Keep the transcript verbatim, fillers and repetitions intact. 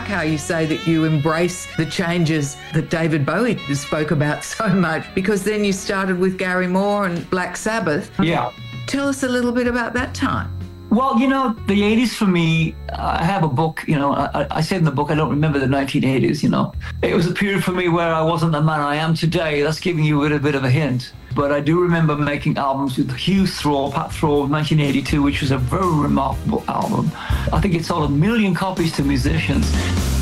how you say that you embrace the changes that David Bowie spoke about so much, because then you started with Gary Moore and Black Sabbath. Yeah. Tell us a little bit about that time. Well, you know, the eighties for me, I have a book, you know, I, I said in the book, I don't remember the nineteen eighties, you know. It was a period for me where I wasn't the man I am today. That's giving you a little bit of a hint. But I do remember making albums with Hugh Thrall, Pat Thrall, nineteen eighty-two, which was a very remarkable album. I think it sold a million copies to musicians.